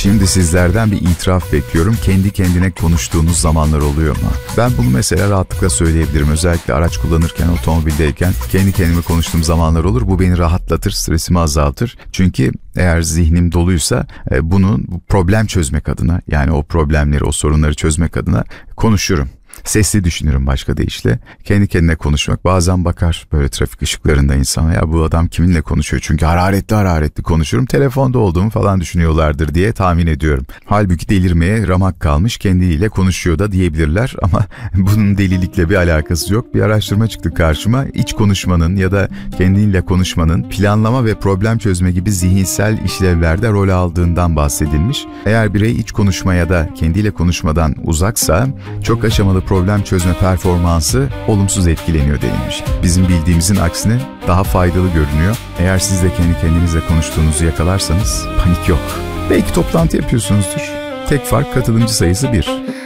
Şimdi sizlerden bir itiraf bekliyorum. Kendi kendine konuştuğunuz zamanlar oluyor mu? Ben bunu mesela rahatlıkla söyleyebilirim. Özellikle araç kullanırken, otomobildeyken kendi kendime konuştuğum zamanlar olur. Bu beni rahatlatır, stresimi azaltır. Çünkü eğer zihnim doluysa bunun problem çözmek adına, yani o problemleri, o sorunları çözmek adına konuşurum. Sesli düşünürüm başka deyişle. Kendi kendine konuşmak. Bazen bakar böyle trafik ışıklarında insana, ya bu adam kiminle konuşuyor? Çünkü hararetli konuşurum. Telefonda olduğumu falan düşünüyorlardır diye tahmin ediyorum. Halbuki delirmeye ramak kalmış, kendiyle konuşuyor da diyebilirler ama bunun delilikle bir alakası yok. Bir araştırma çıktı karşıma. İç konuşmanın ya da kendiyle konuşmanın planlama ve problem çözme gibi zihinsel işlevlerde rol aldığından bahsedilmiş. Eğer birey iç konuşma ya da kendiyle konuşmadan uzaksa çok aşamalı problem çözme performansı olumsuz etkileniyor denilmiş. Bizim bildiğimizin aksine daha faydalı görünüyor. Eğer siz de kendi kendinizle konuştuğunuzu yakalarsanız panik yok. Belki toplantı yapıyorsunuzdur. Tek fark katılımcı sayısı 1.